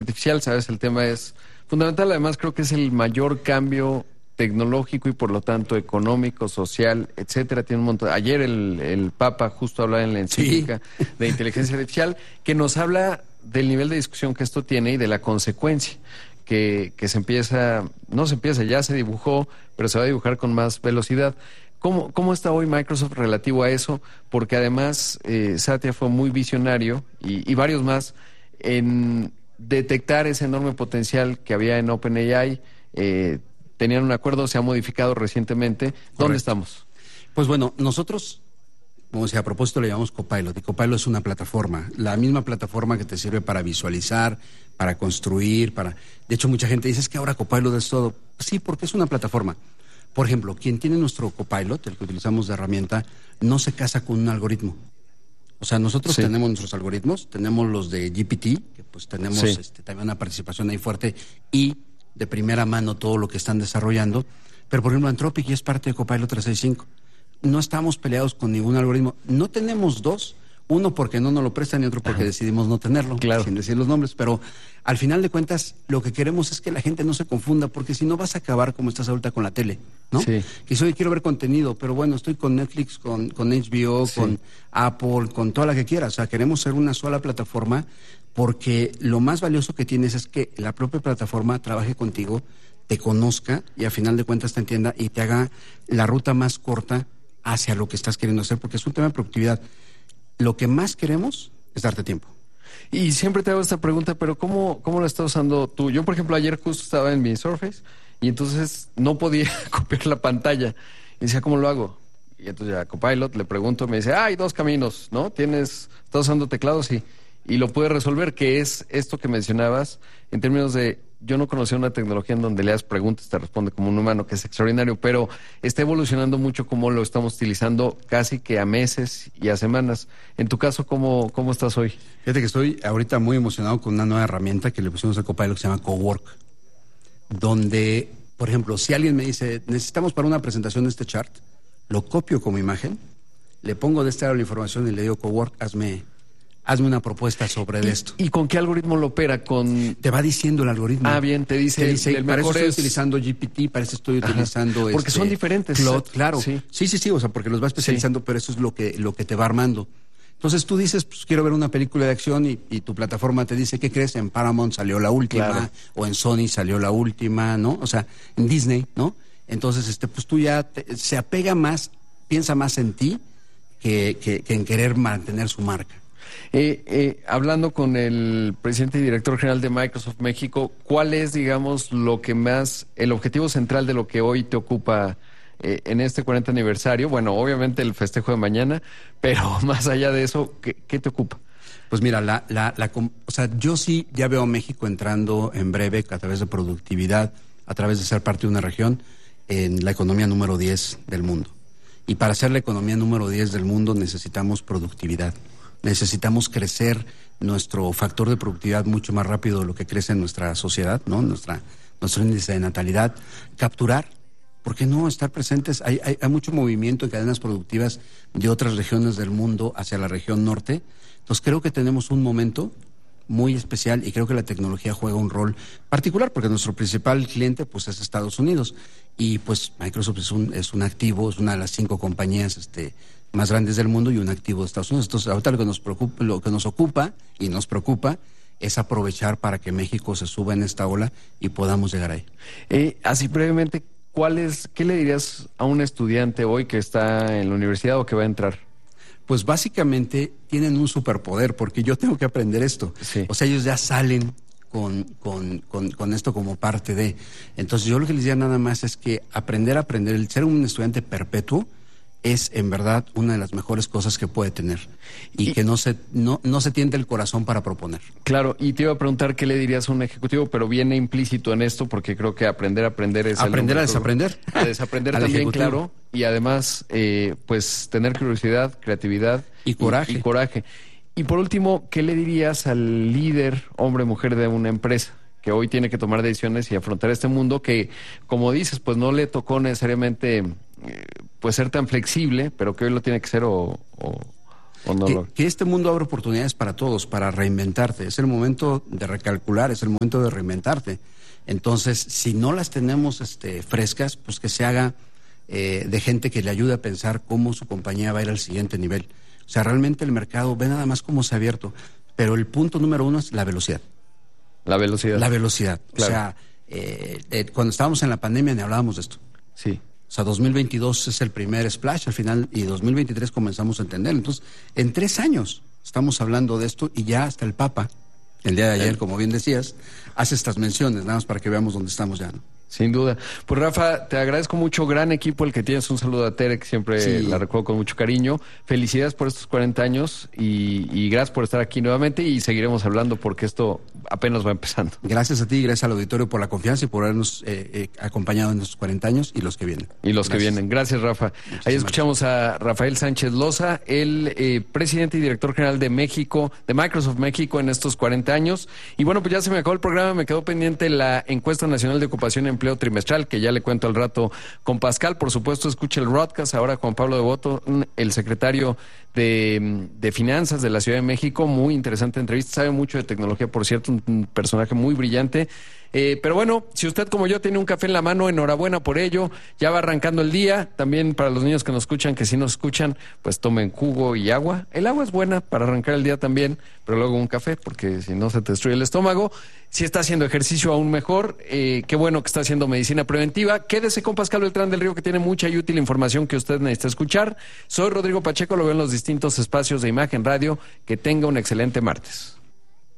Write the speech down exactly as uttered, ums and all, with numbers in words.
artificial, ¿sabes? El tema es fundamental. Además, creo que es el mayor cambio tecnológico y por lo tanto económico, social, etcétera. Tiene un montón. Ayer el, el Papa justo hablaba en la encíclica sí. de inteligencia artificial, que nos habla del nivel de discusión que esto tiene y de la consecuencia. Que, que se empieza, no se empieza, ya se dibujó, pero se va a dibujar con más velocidad. ¿Cómo, cómo está hoy Microsoft relativo a eso? Porque además eh, Satya fue muy visionario y, y varios más en detectar ese enorme potencial que había en OpenAI. Eh, tenían un acuerdo, se ha modificado recientemente. ¿Dónde Correcto. estamos? Pues bueno, nosotros, como decía, a propósito le llamamos Copilot, y Copilot es una plataforma, la misma plataforma que te sirve para visualizar, para construir, para... De hecho, mucha gente dice, es que ahora Copilot es todo. Sí, porque es una plataforma. Por ejemplo, quien tiene nuestro Copilot, el que utilizamos de herramienta, no se casa con un algoritmo. O sea, nosotros sí. tenemos nuestros algoritmos, tenemos los de G P T, que pues tenemos sí. este, también una participación ahí fuerte, y de primera mano todo lo que están desarrollando. Pero, por ejemplo, Anthropic ya es parte de Copilot trescientos sesenta y cinco. No estamos peleados con ningún algoritmo. No tenemos dos. Uno porque no nos lo prestan y otro porque Ajá. decidimos no tenerlo, claro. sin decir los nombres. Pero al final de cuentas, lo que queremos es que la gente no se confunda, porque si no vas a acabar como estás ahorita con la tele, ¿no? Sí. Que si hoy quiero ver contenido, pero bueno, estoy con Netflix, con, con H B O, sí. con Apple, con toda la que quieras. O sea, queremos ser una sola plataforma, porque lo más valioso que tienes es que la propia plataforma trabaje contigo, te conozca y a final de cuentas te entienda y te haga la ruta más corta hacia lo que estás queriendo hacer, porque es un tema de productividad. Lo que más queremos es darte tiempo. Y siempre te hago esta pregunta, pero ¿cómo, cómo lo estás usando tú? Yo, por ejemplo, ayer justo estaba en mi Surface y entonces no podía copiar la pantalla. Y decía, ¿cómo lo hago? Y entonces ya Copilot le pregunto, me dice, ah, hay dos caminos, ¿no? ¿Tienes, estás usando teclados? Sí. Y lo puede resolver, que es esto que mencionabas, en términos de, yo no conocía una tecnología en donde le das preguntas, te responde como un humano, que es extraordinario, pero está evolucionando mucho como lo estamos utilizando casi que a meses y a semanas. En tu caso, ¿cómo, cómo estás hoy? Fíjate que estoy ahorita muy emocionado con una nueva herramienta que le pusimos a Copilot que se llama Cowork, donde, por ejemplo, si alguien me dice, necesitamos para una presentación de este chart, lo copio como imagen, le pongo de este lado la información y le digo, Cowork, hazme... hazme una propuesta sobre ¿Y, esto. ¿Y con qué algoritmo lo opera? Con Te va diciendo el algoritmo. Ah, bien, te dice, te dice el para mejor eso estoy es... utilizando G P T, para eso estoy utilizando... Ajá, porque este, son diferentes. Claude, claro. Sí. sí, sí, sí, o sea, porque los va especializando, sí. pero eso es lo que, lo que te va armando. Entonces tú dices, pues quiero ver una película de acción y, y tu plataforma te dice, ¿qué crees? En Paramount salió la última, claro. o en Sony salió la última, ¿no? O sea, en Disney, ¿no? Entonces, este, pues tú ya te, se apega más, piensa más en ti que, que, que en querer mantener su marca. Eh, eh, hablando con el presidente y director general de Microsoft México, ¿cuál es, digamos, lo que más, el objetivo central de lo que hoy te ocupa eh, en este cuarenta aniversario? Bueno, obviamente el festejo de mañana, pero más allá de eso, ¿qué, qué te ocupa? Pues mira, la, la, la, o sea, yo sí ya veo a México entrando en breve a través de productividad, a través de ser parte de una región, en la economía número diez del mundo. Y para ser la economía número diez del mundo necesitamos productividad. Necesitamos crecer nuestro factor de productividad mucho más rápido de lo que crece en nuestra sociedad, ¿no? Nuestra, nuestro índice de natalidad. Capturar, ¿por qué no estar presentes? Hay, hay, hay mucho movimiento de cadenas productivas de otras regiones del mundo hacia la región norte. Entonces creo que tenemos un momento muy especial y creo que la tecnología juega un rol particular porque nuestro principal cliente pues es Estados Unidos y pues Microsoft es un, es un activo, es una de las cinco compañías este más grandes del mundo y un activo de Estados Unidos. Entonces, ahorita lo que nos preocupa, lo que nos ocupa y nos preocupa es aprovechar para que México se suba en esta ola y podamos llegar ahí. Eh, así brevemente, ¿cuál es, qué le dirías a un estudiante hoy que está en la universidad o que va a entrar? Pues básicamente tienen un superpoder porque yo tengo que aprender esto. Sí. O sea, ellos ya salen con, con, con, con esto como parte de... Entonces, yo lo que les diría nada más es que aprender a aprender, el ser un estudiante perpetuo, es en verdad una de las mejores cosas que puede tener y, y que no se no no se tiente el corazón para proponer. Claro, y te iba a preguntar qué le dirías a un ejecutivo, pero viene implícito en esto porque creo que aprender a aprender es aprender a desaprender, a desaprender también, ejecutivo. Claro, y además eh, pues tener curiosidad, creatividad y coraje. Y, y coraje. Y por último, ¿qué le dirías al líder, hombre, mujer de una empresa que hoy tiene que tomar decisiones y afrontar este mundo que, como dices, pues no le tocó necesariamente eh, pues ser tan flexible, pero que hoy lo tiene que ser o, o... o no que, lo... que este mundo abre oportunidades para todos, para reinventarte. Es el momento de recalcular, es el momento de reinventarte. Entonces, si no las tenemos este, frescas, pues que se haga eh, de gente que le ayude a pensar cómo su compañía va a ir al siguiente nivel. O sea, realmente el mercado ve nada más cómo se ha abierto. Pero el punto número uno es la velocidad. La velocidad. La velocidad. Claro. O sea, eh, eh, cuando estábamos en la pandemia ni hablábamos de esto. Sí. O sea, dos mil veintidós es el primer splash al final y dos mil veintitrés comenzamos a entender. Entonces, en tres años estamos hablando de esto y ya hasta el Papa, el día de ayer, como bien decías, hace estas menciones, nada más para que veamos dónde estamos ya, ¿no? Sin duda. Pues Rafa, te agradezco mucho, gran equipo el que tienes. Un saludo a Tere, que siempre Sí. la recuerdo con mucho cariño. Felicidades por estos cuarenta años y, y gracias por estar aquí nuevamente y seguiremos hablando porque esto apenas va empezando. Gracias a ti y gracias al auditorio por la confianza y por habernos eh, eh, acompañado en estos cuarenta años y los que vienen. Y los Gracias. que vienen. Gracias, Rafa. Muchísimas Ahí escuchamos a Rafael Sánchez Loza, el eh, presidente y director general de México, de Microsoft México en estos cuarenta años. Y bueno, pues ya se me acabó el programa, me quedó pendiente la encuesta nacional de ocupación y empleo trimestral, que ya le cuento al rato con Pascal. Por supuesto, escuche el broadcast ahora con Pablo Devoto, el secretario de, de Finanzas de la Ciudad de México. Muy interesante entrevista, sabe mucho de tecnología, por cierto, un, un personaje muy brillante. Eh, pero bueno, si usted como yo tiene un café en la mano, enhorabuena por ello. Ya va arrancando el día. También para los niños que nos escuchan, que si nos escuchan, pues tomen jugo y agua. El agua es buena para arrancar el día también, pero luego un café, porque si no se te destruye el estómago. Si está haciendo ejercicio, aún mejor. Eh, qué bueno que está haciendo medicina preventiva. Quédese con Pascal Beltrán del Río, que tiene mucha y útil información que usted necesita escuchar. Soy Rodrigo Pacheco, lo veo en los distintos espacios de Imagen Radio. Que tenga un excelente martes.